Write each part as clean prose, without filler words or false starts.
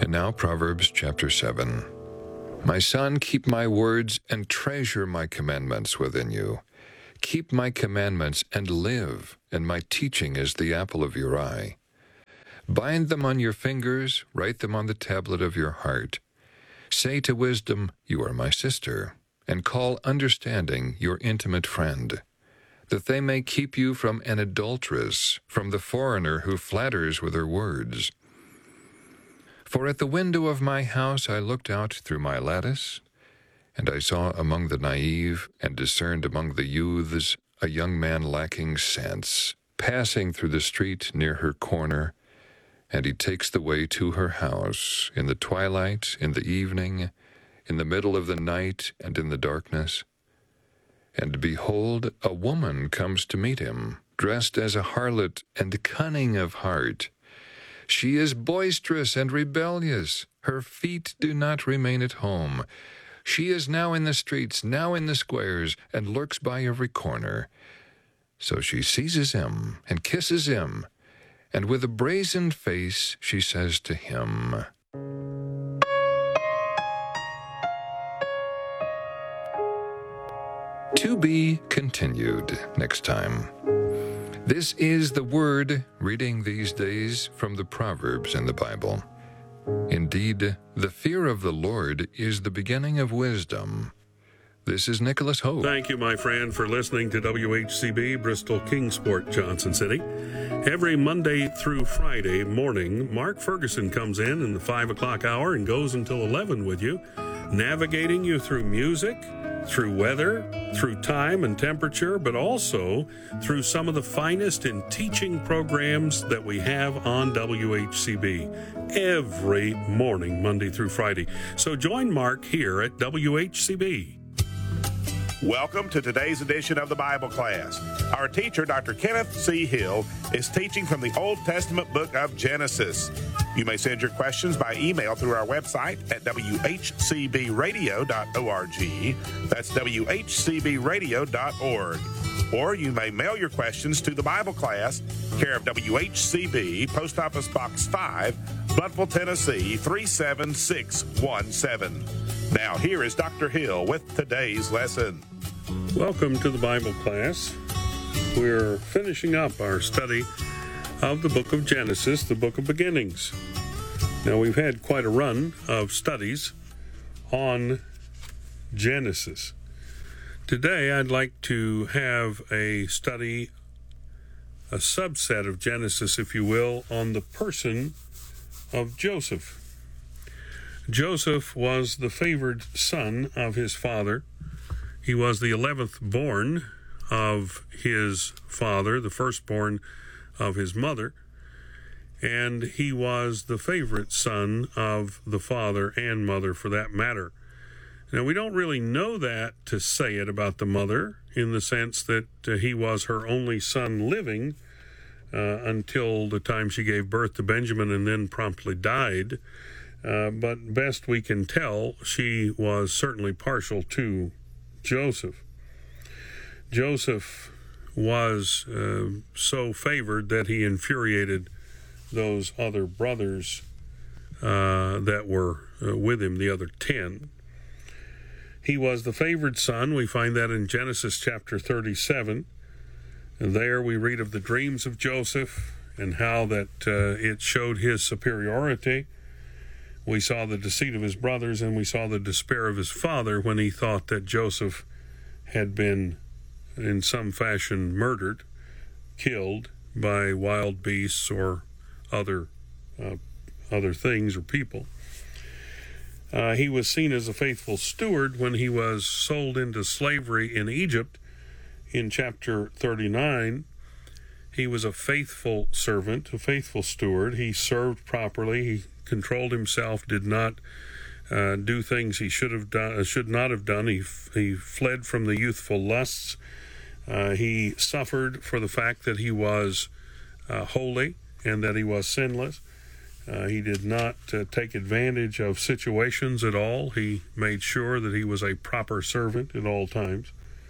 And now Proverbs chapter 7. My son, keep my words and treasure my commandments within you. Keep my commandments and live, and my teaching is the apple of your eye. Bind them on your fingers, write them on the tablet of your heart. Say to wisdom, you are my sister, and call understanding your intimate friend, that they may keep you from an adulteress, from the foreigner who flatters with her words. For at the window of my house I looked out through my lattice, and I saw among the naive and discerned among the youths a young man lacking sense, passing through the street near her corner, and he takes the way to her house, in the twilight, in the evening, in the middle of the night, and in the darkness. And behold, a woman comes to meet him, dressed as a harlot and cunning of heart. She is boisterous and rebellious. Her feet do not remain at home. She is now in the streets, now in the squares, and lurks by every corner. So she seizes him and kisses him, and with a brazen face she says to him, To be continued next time. This is the word reading these days from the Proverbs in the Bible. Indeed, the fear of the Lord is the beginning of wisdom. This is Nicholas Hope. Thank you, my friend, for listening to WHCB, Bristol Kingsport, Johnson City. Every Monday through Friday morning, Mark Ferguson comes in the 5 o'clock hour and goes until 11 with you, navigating you through music, through weather, through time and temperature, but also through some of the finest in teaching programs that we have on WHCB every morning, Monday through Friday. So join Mark here at WHCB. Welcome to today's edition of the Bible class. Our teacher, Dr. Kenneth C. Hill, is teaching from the Old Testament book of Genesis. You may send your questions by email through our website at whcbradio.org. That's whcbradio.org. Or you may mail your questions to the Bible class, care of WHCB, Post Office Box 5, Bloodville, Tennessee, 37617. Now, here is Dr. Hill with today's lesson. Welcome to the Bible class. We're finishing up our study of the book of Genesis, the book of beginnings. Now, we've had quite a run of studies on Genesis. Today, I'd like to have a study, a subset of Genesis, if you will, on the person of Joseph. Joseph was the favored son of his father. He was the 11th born of his father, the firstborn of his mother, and he was the favorite son of the father and mother, for that matter. Now, we don't really know that to say it about the mother, in the sense that he was her only son living until the time she gave birth to Benjamin and then promptly died. But best we can tell, she was certainly partial to Joseph. Joseph was so favored that he infuriated those other brothers that were with him, the other 10. He was the favored son. We find that in Genesis chapter 37. And there we read of the dreams of Joseph and how that it showed his superiority. We saw the deceit of his brothers, and we saw the despair of his father when he thought that Joseph had been in some fashion murdered, killed by wild beasts or other things or people. He was seen as a faithful steward when he was sold into slavery in Egypt. In chapter 39, he was a faithful servant, a faithful steward. He served properly. He controlled himself, did not do things he should not have done. He fled from the youthful lusts. He suffered for the fact that he was holy and that he was sinless. He did not take advantage of situations at all. He made sure that he was a proper servant at all times.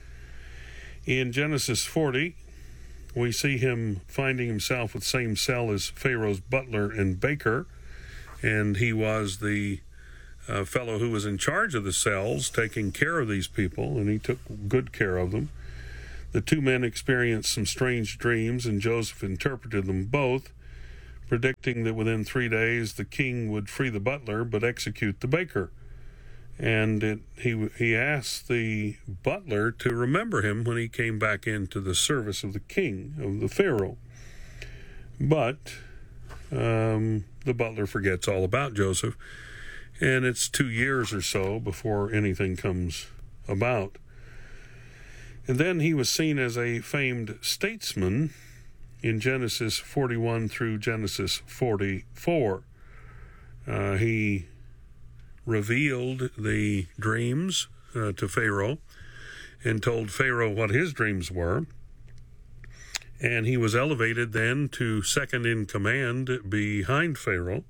In Genesis 40, we see him finding himself with the same cell as Pharaoh's butler and baker, and he was the fellow who was in charge of the cells, taking care of these people, and he took good care of them. The two men experienced some strange dreams, and Joseph interpreted them both, predicting that within 3 days the king would free the butler but execute the baker. And he asked the butler to remember him when he came back into the service of the king, of the Pharaoh. But the butler forgets all about Joseph, and it's 2 years or so before anything comes about. And then he was seen as a famed statesman in Genesis 41 through Genesis 44. He revealed the dreams to Pharaoh and told Pharaoh what his dreams were. And he was elevated then to second in command behind Pharaoh.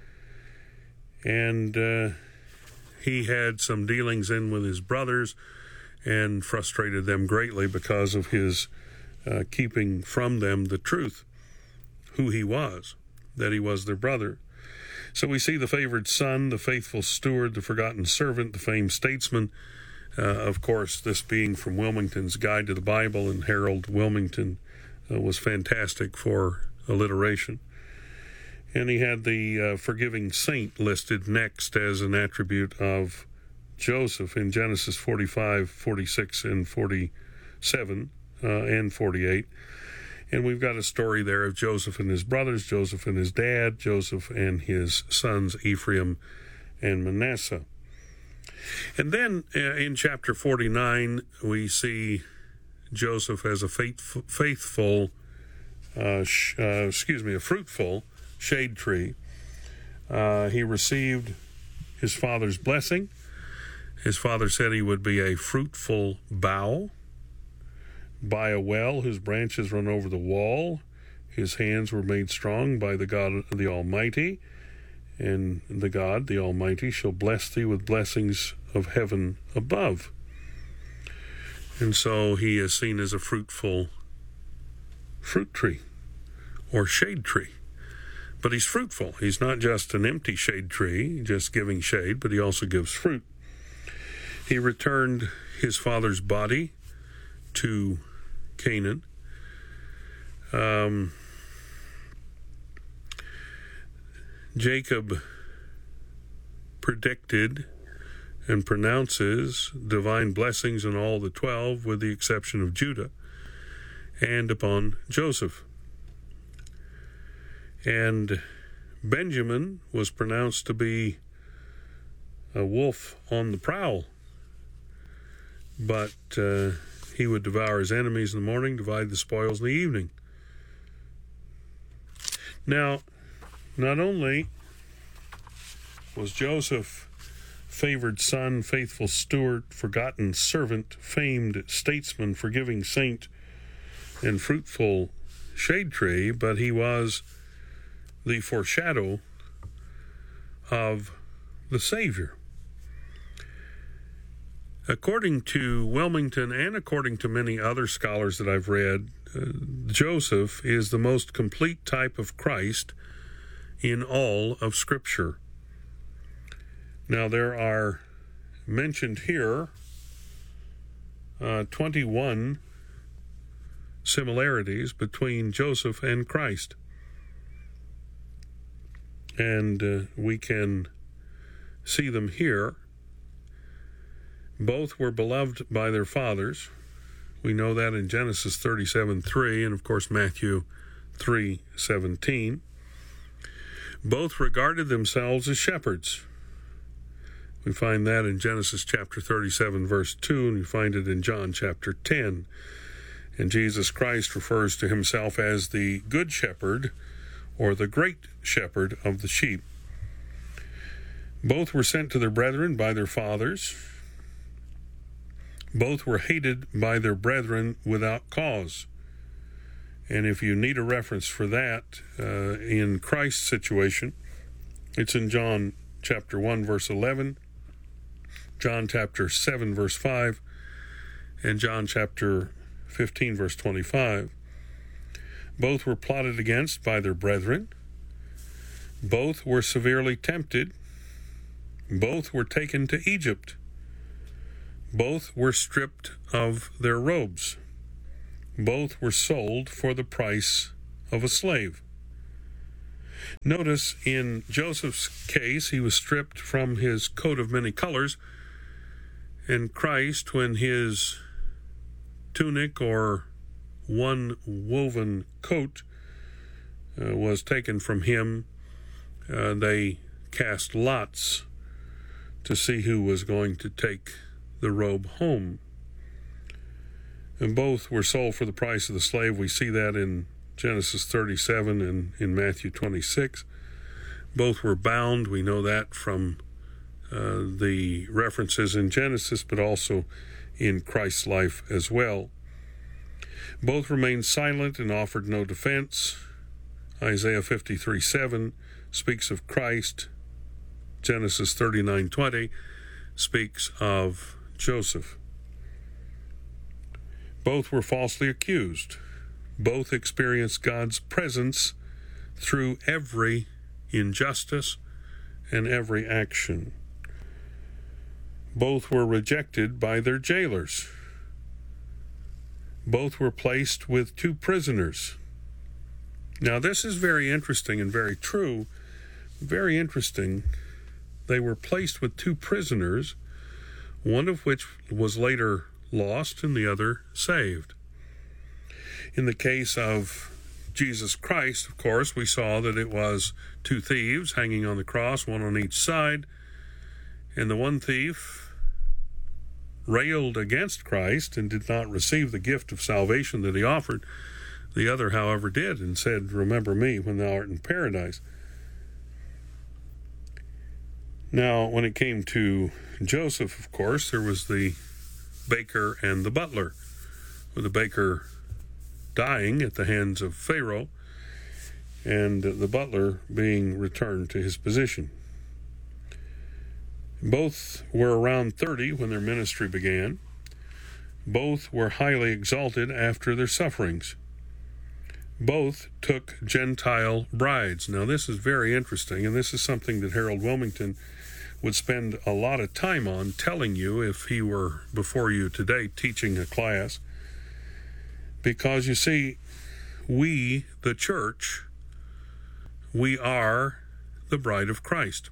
And he had some dealings in with his brothers and frustrated them greatly because of his keeping from them the truth, who he was, that he was their brother. So we see the favored son, the faithful steward, the forgotten servant, the famed statesman. Of course, this being from Wilmington's Guide to the Bible, and Harold Wilmington was fantastic for alliteration. And he had the forgiving saint listed next as an attribute of Joseph in Genesis 45, 46, and 47, and 48. And we've got a story there of Joseph and his brothers, Joseph and his dad, Joseph and his sons Ephraim and Manasseh. And then in chapter 49, we see Joseph as a fruitful shade tree. He received his father's blessing. His father said he would be a fruitful bough by a well whose branches run over the wall. His hands were made strong by the God of the Almighty, and the God, the Almighty, shall bless thee with blessings of heaven above. And so he is seen as a fruitful fruit tree or shade tree. But he's fruitful. He's not just an empty shade tree, just giving shade, but he also gives fruit. He returned his father's body to Canaan. Jacob predicted and pronounces divine blessings on all the 12, with the exception of Judah, and upon Joseph. And Benjamin was pronounced to be a wolf on the prowl, but he would devour his enemies in the morning, divide the spoils in the evening. Now, not only was Joseph favored son, faithful steward, forgotten servant, famed statesman, forgiving saint, and fruitful shade tree, but he was the foreshadow of the Savior. According to Wilmington and according to many other scholars that I've read, Joseph is the most complete type of Christ in all of Scripture. Now, there are mentioned here 21 similarities between Joseph and Christ. And we can see them here. Both were beloved by their fathers. We know that in Genesis 37:3 and, of course, Matthew 3:17. Both regarded themselves as shepherds. We find that in Genesis chapter 37, verse 2, and we find it in John chapter 10. And Jesus Christ refers to himself as the good shepherd, or the great shepherd of the sheep. Both were sent to their brethren by their fathers. Both were hated by their brethren without cause. And if you need a reference for that in Christ's situation, it's in John chapter 1, verse 11, John chapter 7, verse 5, and John chapter 15, verse 25. Both were plotted against by their brethren. Both were severely tempted. Both were taken to Egypt. Both were stripped of their robes. Both were sold for the price of a slave. Notice in Joseph's case, he was stripped from his coat of many colors, and Christ, when his tunic or one woven coat was taken from him, they cast lots to see who was going to take the robe home. And both were sold for the price of the slave. We see that in Genesis 37 and in Matthew 26. Both were bound. We know that from the references in Genesis, but also in Christ's life as well. Both remained silent and offered no defense. Isaiah 53:7 speaks of Christ. Genesis 39:20 speaks of Joseph. Both were falsely accused. Both experienced God's presence through every injustice and every action. Both were rejected by their jailers. Both were placed with two prisoners. Now, this is very interesting and very true. Very interesting. They were placed with two prisoners, one of which was later lost and the other saved. In the case of Jesus Christ, of course, we saw that it was two thieves hanging on the cross, one on each side, and the one thief railed against Christ and did not receive the gift of salvation that he offered. The other, however, did and said, "Remember me when thou art in paradise." Now, when it came to Joseph, of course, there was the baker and the butler, with the baker dying at the hands of Pharaoh and the butler being returned to his position. Both were around 30 when their ministry began. Both were highly exalted after their sufferings. Both took Gentile brides. Now, this is very interesting, and this is something that Harold Wilmington would spend a lot of time on telling you if he were before you today teaching a class. Because, you see, we, the church, we are the bride of Christ.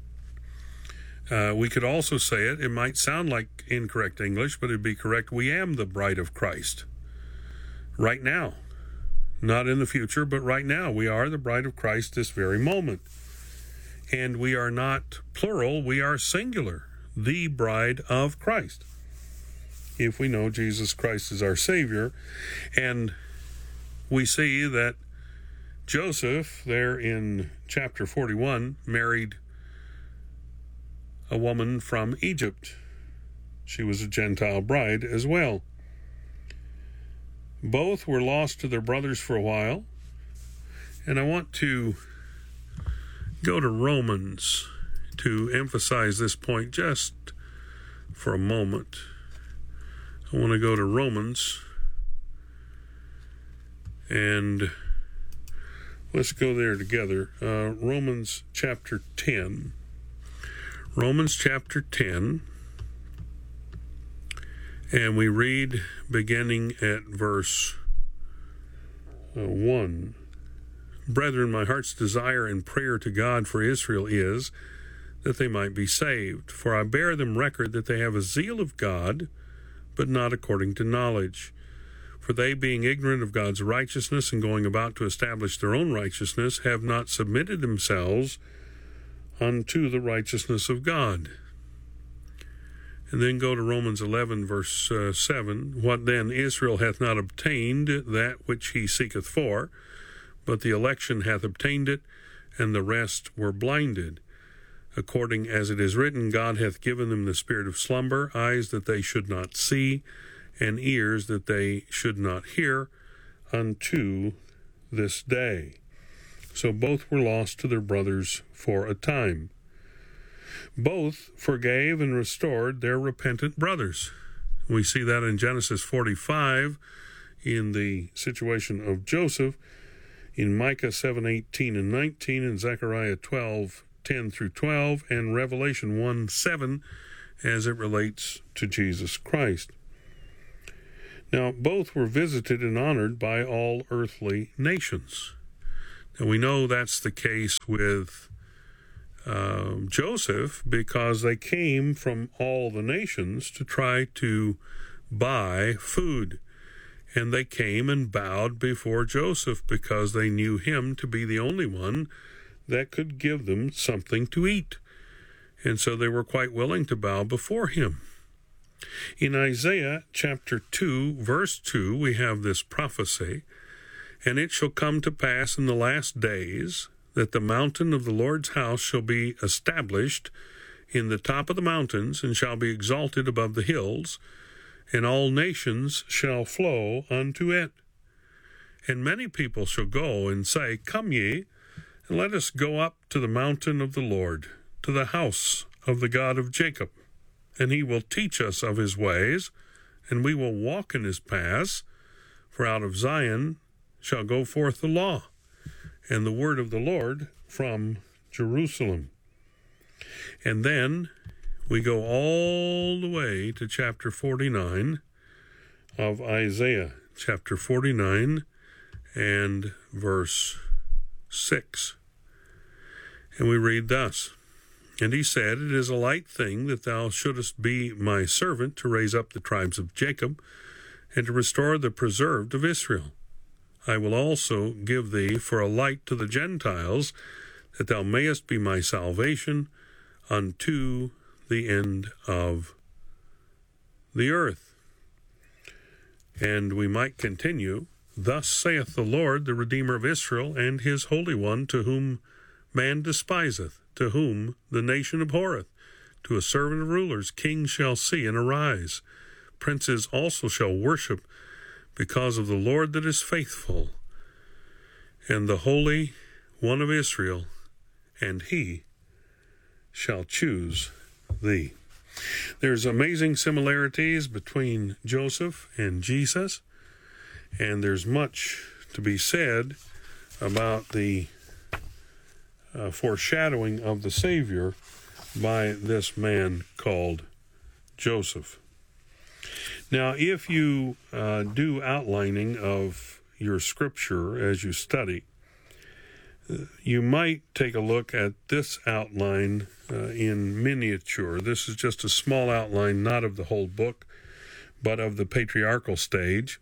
We could also say it might sound like incorrect English, but it'd be correct. We am the bride of Christ right now. Not in the future, but right now. We are the bride of Christ this very moment. And we are not plural, we are singular, the bride of Christ, if we know Jesus Christ is our Savior. And we see that Joseph, there in chapter 41, married a woman from Egypt. She was a Gentile bride as well. Both were lost to their brothers for a while. And I want to go to Romans to emphasize this point just for a moment. I want to go to Romans, and let's go there together. Romans chapter 10. Romans chapter 10, and we read beginning at verse 1. Brethren, my heart's desire and prayer to God for Israel is that they might be saved. For I bear them record that they have a zeal of God, but not according to knowledge. For they, being ignorant of God's righteousness and going about to establish their own righteousness, have not submitted themselves unto the righteousness of God. And then go to Romans 11, verse 7. What then? Israel hath not obtained that which he seeketh for, but the election hath obtained it, and the rest were blinded. According as it is written, God hath given them the spirit of slumber, eyes that they should not see, and ears that they should not hear, unto this day. So both were lost to their brothers for a time. Both forgave and restored their repentant brothers. We see that in Genesis 45, in the situation of Joseph. in Micah 7:18 and 19, and Zechariah 12:10 through 12, and Revelation 1:7 as it relates to Jesus Christ. Now, both were visited and honored by all earthly nations. And we know that's the case with Joseph, because they came from all the nations to try to buy food. And they came and bowed before Joseph because they knew him to be the only one that could give them something to eat. And so they were quite willing to bow before him. In Isaiah chapter 2, verse 2, we have this prophecy, "And it shall come to pass in the last days that the mountain of the Lord's house shall be established in the top of the mountains, and shall be exalted above the hills, and all nations shall flow unto it. And many people shall go and say, Come ye, and let us go up to the mountain of the Lord, to the house of the God of Jacob. And he will teach us of his ways, and we will walk in his paths. For out of Zion shall go forth the law, and the word of the Lord from Jerusalem." And then we go all the way to chapter 49 of Isaiah, chapter 49 and verse 6. And we read thus, "And he said, It is a light thing that thou shouldest be my servant to raise up the tribes of Jacob, and to restore the preserved of Israel. I will also give thee for a light to the Gentiles, that thou mayest be my salvation unto the end of the earth." And we might continue, "Thus saith the Lord, the Redeemer of Israel, and his Holy One, to whom man despiseth, to whom the nation abhorreth. To a servant of rulers kings shall see and arise. Princes also shall worship, because of the Lord that is faithful, and the Holy One of Israel, and he shall choose thee." There's amazing similarities between Joseph and Jesus, and there's much to be said about the foreshadowing of the Savior by this man called Joseph. Now, if you do outlining of your scripture as you study, you might take a look at this outline in miniature. This is just a small outline, not of the whole book, but of the patriarchal stage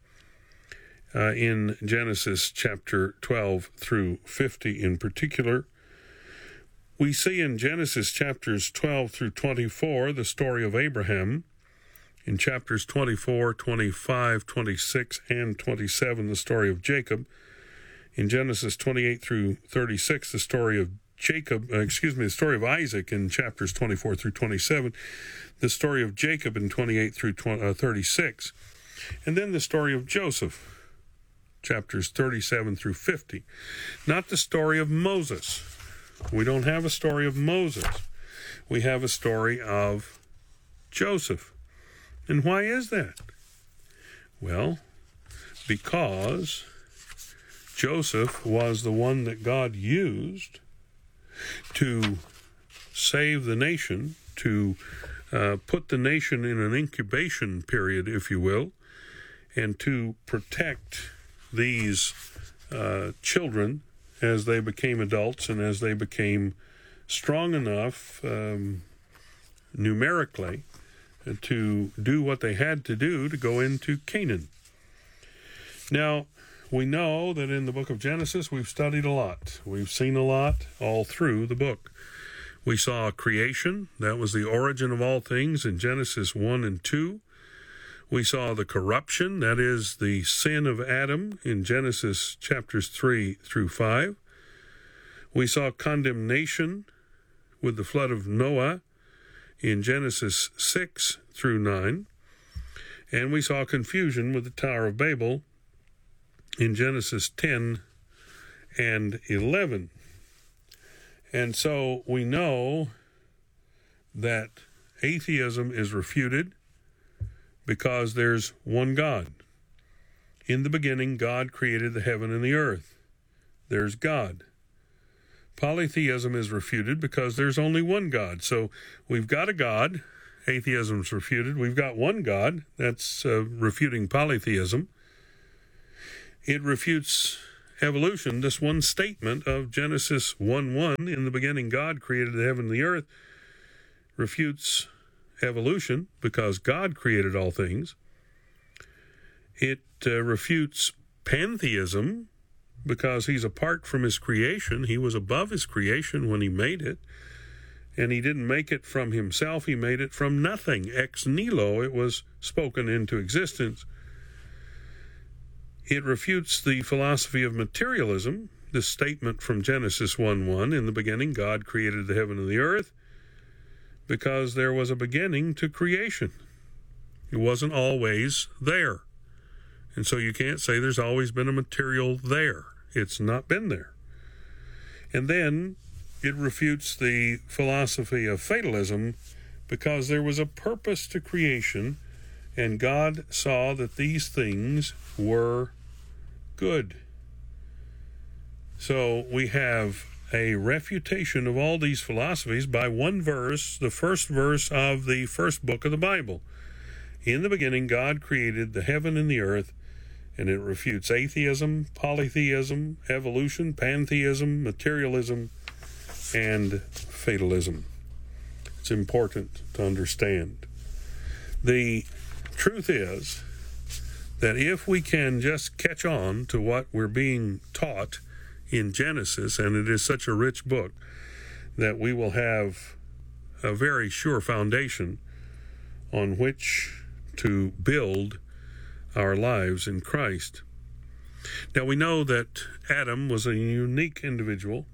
in Genesis chapter 12 through 50 in particular. We see in Genesis chapters 12 through 24 the story of Abraham. In chapters 24, 25, 26, and 27, the story of Jacob. In Genesis 28 through 36, the story of the story of Isaac in chapters 24 through 27, the story of Jacob in 28 through 36, and then the story of Joseph, chapters 37 through 50. Not the story of Moses. We don't have a story of Moses. We have a story of Joseph. And why is that? Well, because Joseph was the one that God used to save the nation, to put the nation in an incubation period, if you will, and to protect these children as they became adults and as they became strong enough numerically to do what they had to do to go into Canaan. Now, we know that in the book of Genesis we've studied a lot. We've seen a lot all through the book. We saw creation. That was the origin of all things in Genesis 1 and 2. We saw the corruption, that is the sin of Adam, in Genesis chapters 3 through 5. We saw condemnation with the flood of Noah in Genesis 6 through 9. And we saw confusion with the Tower of Babel in Genesis 10 and 11. And so we know that atheism is refuted because there's one God. In the beginning, God created the heaven and the earth. there's God. Polytheism is refuted because there's only one God. So we've got a God. Atheism's refuted. We've got one God. That's refuting polytheism. It refutes evolution. This one statement of Genesis 1:1, in the beginning God created the heaven and the earth, refutes evolution because God created all things. It refutes pantheism because he's apart from his creation. He was above his creation when he made it, and he didn't make it from himself. He made it from nothing. Ex nihilo, it was spoken into existence. It refutes the philosophy of materialism, this statement from Genesis 1:1, in the beginning God created the heaven and the earth, because there was a beginning to creation. It wasn't always there. And so you can't say there's always been a material there. It's not been there. And then it refutes the philosophy of fatalism because there was a purpose to creation, and God saw that these things were good. So we have a refutation of all these philosophies by one verse, the first verse of the first book of the Bible. In the beginning, God created the heaven and the earth, and it refutes atheism, polytheism, evolution, pantheism, materialism, and fatalism. It's important to understand. The truth is that if we can just catch on to what we're being taught in Genesis, and it is such a rich book, that we will have a very sure foundation on which to build our lives in Christ. Now we know that Adam was a unique individual.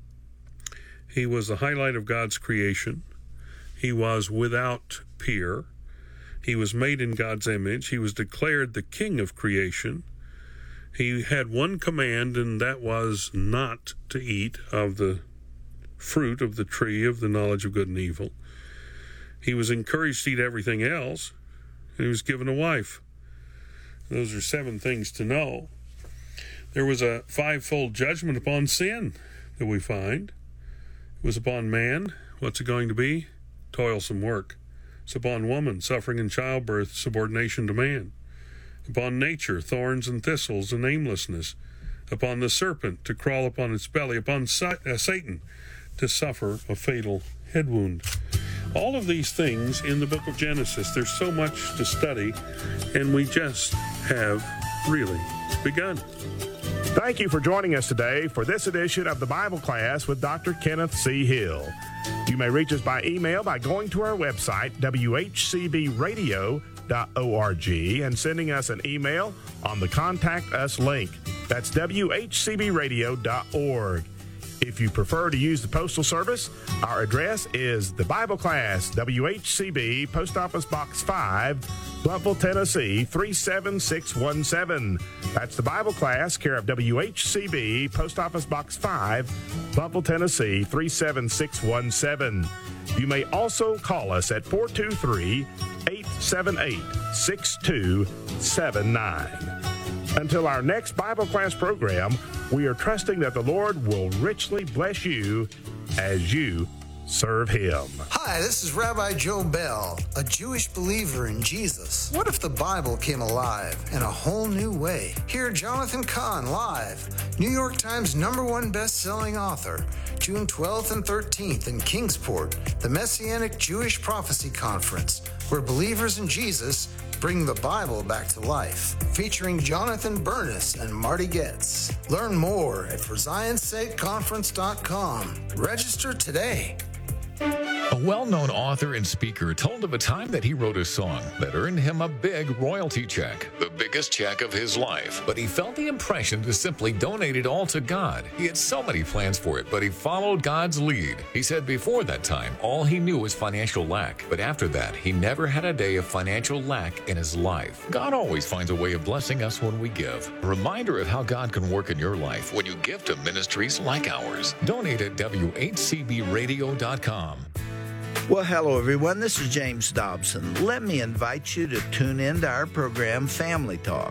He was the highlight of God's creation. He was without peer. He was made in God's image. He was declared the king of creation. He had one command, and that was not to eat of the fruit of the tree of the knowledge of good and evil. He was encouraged to eat everything else, and he was given a wife. Those are 7 things to know. There was a 5-fold judgment upon sin that we find. It was upon man. What's it going to be? Toilsome work. It's upon woman, suffering in childbirth, subordination to man. Upon nature, thorns and thistles and aimlessness. Upon the serpent, to crawl upon its belly. Upon Satan, to suffer a fatal head wound. All of these things in the book of Genesis. There's so much to study, and we just have really begun. Thank you for joining us today for this edition of the Bible Class with Dr. Kenneth C. Hill. You may reach us by email by going to our website, whcbradio.org, and sending us an email on the Contact Us link. That's whcbradio.org. If you prefer to use the postal service, our address is the Bible Class, WHCB, Post Office Box 5, Blountville, Tennessee, 37617. That's the Bible Class, care of WHCB, Post Office Box 5, Blountville, Tennessee, 37617. You may also call us at 423-878-6279. Until our next Bible class program, we are trusting that the Lord will richly bless you as you serve Him. Hi, this is Rabbi Joe Bell, a Jewish believer in Jesus. What if the Bible came alive in a whole new way? Hear Jonathan Cahn live, New York Times #1 best-selling author, June 12th and 13th in Kingsport, the Messianic Jewish Prophecy Conference, where believers in Jesus bring the Bible back to life, featuring Jonathan Bernis and Marty Getz. Learn more at ForZionSakeConference.com. Register today. A well-known author and speaker told of a time that he wrote a song that earned him a big royalty check, the biggest check of his life. But he felt the impression to simply donate it all to God. He had so many plans for it, but he followed God's lead. He said before that time, all he knew was financial lack. But after that, he never had a day of financial lack in his life. God always finds a way of blessing us when we give. A reminder of how God can work in your life when you give to ministries like ours. Donate at WHCBradio.com. Well, hello, everyone. This is James Dobson. Let me invite you to tune in to our program, Family Talk.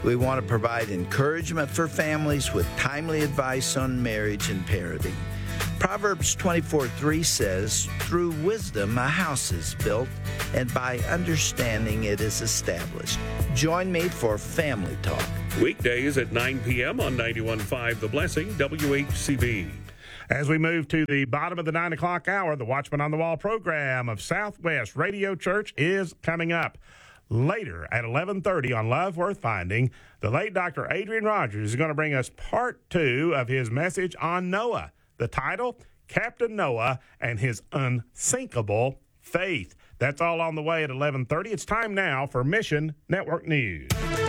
We want to provide encouragement for families with timely advice on marriage and parenting. Proverbs 24:3 says, "Through wisdom a house is built, and by understanding it is established." Join me for Family Talk. Weekdays at 9 p.m. on 91.5 The Blessing, WHCB. As we move to the bottom of the 9 o'clock hour, the Watchman on the Wall program of Southwest Radio Church is coming up. Later at 11:30 on Love Worth Finding, the late Dr. Adrian Rogers is going to bring us part 2 of his message on Noah. The title, Captain Noah and His Unsinkable Faith. That's all on the way at 11:30. It's time now for Mission Network News.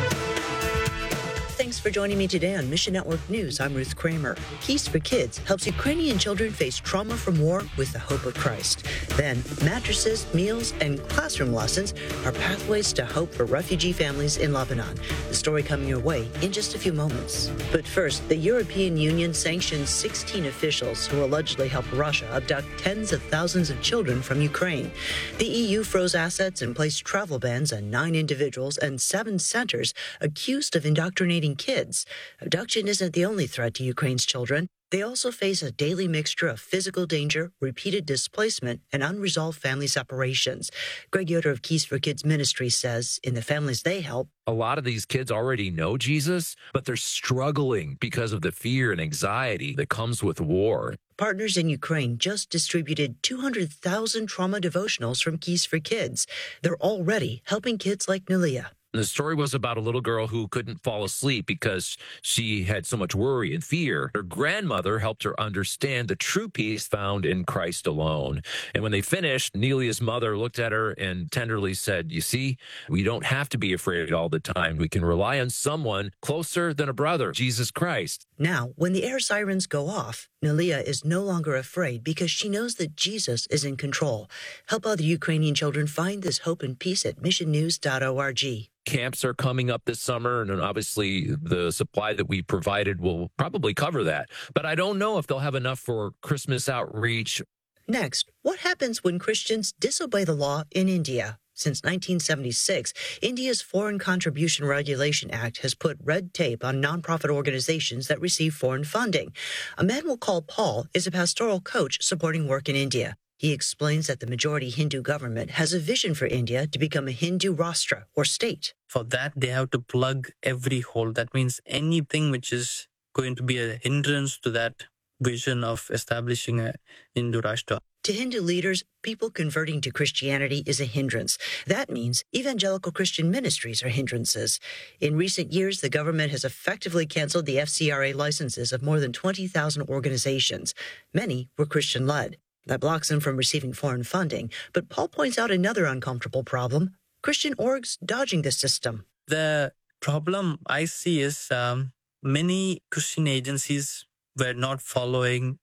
Thanks for joining me today on Mission Network News. I'm Ruth Kramer. Keys for Kids helps Ukrainian children face trauma from war with the hope of Christ. Then, mattresses, meals, and classroom lessons are pathways to hope for refugee families in Lebanon. The story coming your way in just a few moments. But first, the European Union sanctions 16 officials who allegedly helped Russia abduct tens of thousands of children from Ukraine. The EU froze assets and placed travel bans on 9 individuals and 7 centers accused of indoctrinating kids. Abduction isn't the only threat to Ukraine's children. They also face a daily mixture of physical danger, repeated displacement, and unresolved family separations. Greg Yoder of Keys for Kids Ministry says in the families they help, a lot of these kids already know Jesus, but they're struggling because of the fear and anxiety that comes with war. Partners in Ukraine just distributed 200,000 trauma devotionals from Keys for Kids. They're already helping kids like Nalia. The story was about a little girl who couldn't fall asleep because she had so much worry and fear. Her grandmother helped her understand the true peace found in Christ alone. And when they finished, Nelia's mother looked at her and tenderly said, "You see, we don't have to be afraid all the time. We can rely on someone closer than a brother, Jesus Christ." Now, when the air sirens go off, Nalia is no longer afraid because she knows that Jesus is in control. Help other Ukrainian children find this hope and peace at missionnews.org. Camps are coming up this summer, and obviously the supply that we provided will probably cover that. But I don't know if they'll have enough for Christmas outreach. Next, what happens when Christians disobey the law in India? Since 1976, India's Foreign Contribution Regulation Act has put red tape on nonprofit organizations that receive foreign funding. A man we'll call Paul is a pastoral coach supporting work in India. He explains that the majority Hindu government has a vision for India to become a Hindu Rashtra, or state. For that, they have to plug every hole. That means anything which is going to be a hindrance to that vision of establishing a Hindu Rashtra. To Hindu leaders, people converting to Christianity is a hindrance. That means evangelical Christian ministries are hindrances. In recent years, the government has effectively canceled the FCRA licenses of more than 20,000 organizations. Many were Christian-led. That blocks them from receiving foreign funding. But Paul points out another uncomfortable problem: Christian orgs dodging the system. The problem I see is many Christian agencies were not following,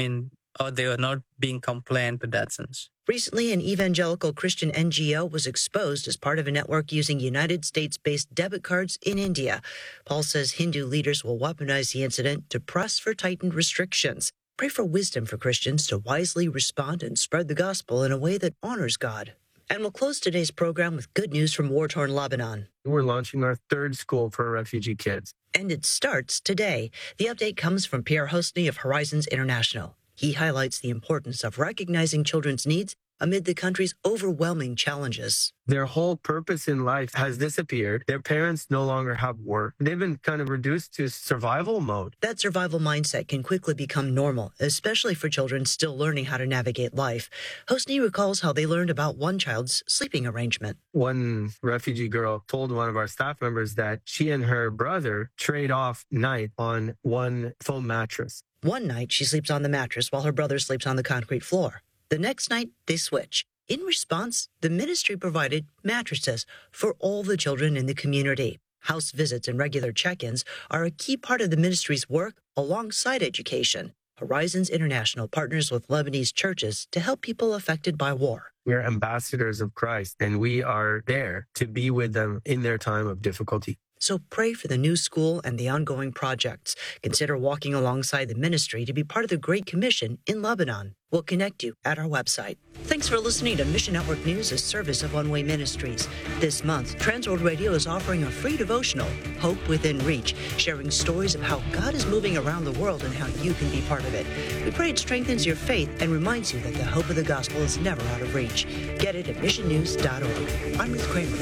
or they were not being compliant with that sense. Recently, an evangelical Christian NGO was exposed as part of a network using United States-based debit cards in India. Paul says Hindu leaders will weaponize the incident to press for tightened restrictions. Pray for wisdom for Christians to wisely respond and spread the gospel in a way that honors God. And we'll close today's program with good news from war-torn Lebanon. We're launching our 3rd school for refugee kids. And it starts today. The update comes from Pierre Hostny of Horizons International. He highlights the importance of recognizing children's needs amid the country's overwhelming challenges. Their whole purpose in life has disappeared. Their parents no longer have work. They've been kind of reduced to survival mode. That survival mindset can quickly become normal, especially for children still learning how to navigate life. Hostny recalls how they learned about one child's sleeping arrangement. One refugee girl told one of our staff members that she and her brother trade off night on one foam mattress. One night, she sleeps on the mattress while her brother sleeps on the concrete floor. The next night, they switch. In response, the ministry provided mattresses for all the children in the community. House visits and regular check-ins are a key part of the ministry's work alongside education. Horizons International partners with Lebanese churches to help people affected by war. We're ambassadors of Christ, and we are there to be with them in their time of difficulty. So pray for the new school and the ongoing projects. Consider walking alongside the ministry to be part of the Great Commission in Lebanon. We'll connect you at our website. Thanks for listening to Mission Network News, a service of One Way Ministries. This month, Transworld Radio is offering a free devotional, Hope Within Reach, sharing stories of how God is moving around the world and how you can be part of it. We pray it strengthens your faith and reminds you that the hope of the gospel is never out of reach. Get it at missionnews.org. I'm Ruth Kramer.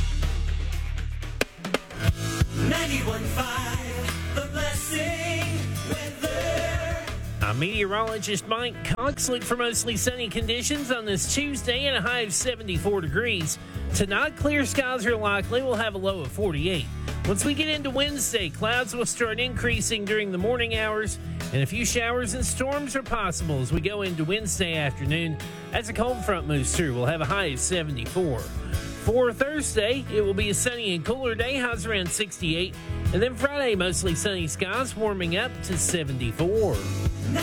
91.5, The Blessing Weather. I'm meteorologist Mike Cox. Look for mostly sunny conditions on this Tuesday and a high of 74 degrees. Tonight, clear skies are likely. We'll have a low of 48. Once we get into Wednesday, clouds will start increasing during the morning hours, and a few showers and storms are possible as we go into Wednesday afternoon. As a cold front moves through, we'll have a high of 74. For Thursday, it will be a sunny and cooler day, highs around 68. And then Friday, mostly sunny skies, warming up to 74.